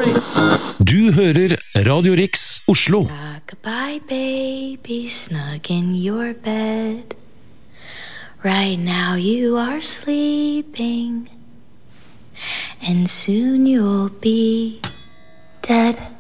Du hører Radio Riks Oslo. Rock-a-bye baby, snug in your bed. Right now you are sleeping, and soon you'll be dead.